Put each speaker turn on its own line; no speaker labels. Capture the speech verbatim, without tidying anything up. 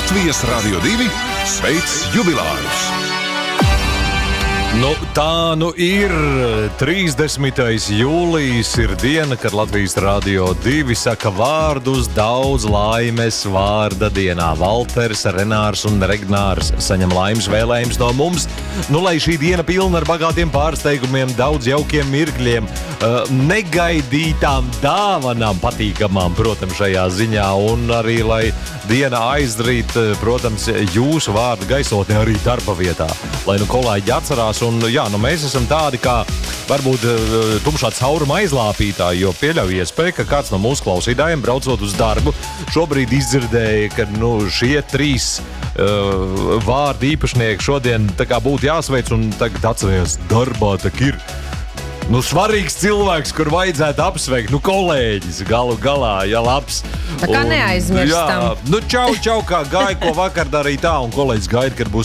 Latvijas Radio divi sveic jubilārus!
Nu, tā nu ir trīsdesmitais jūlijas ir diena, kad Latvijas Radio divi saka vārdus daudz laimes vārda dienā. Valters, Renārs un Regnārs saņem laimes vēlējumus no mums. Nu, lai šī diena pilna ar bagātiem pārsteigumiem, daudz jaukiem mirkļiem, uh, negaidītām dāvanām, patīkamām, protams, šajā ziņā. Un arī, lai diena aizdrīt, protams, jūsu vārdu gaisotnē arī darba vietā. Lai nu kolēģi atcerās. Un, jā, nu mēs esam tādi kā varbūt tumšā cauruma aizlāpītāji, jo pieļauj iespēju, ka kāds no mūsu klausītājiem braucot uz darbu šobrīd izdzirdēja, ka nu, šie trīs uh, vārdu īpašnieki šodien tā kā būtu jāsveic un tagad atcerējās darbā tak ir. Nu, svarīgs cilvēks, kur vajadzētu apsveikt, nu, kolēģis galu galā, ja labs.
Tā kā neaizmirstam.
Jā, nu, čau, čau, kā gāja, ko vakar darīja tā, un kolēģis gaida, kad būs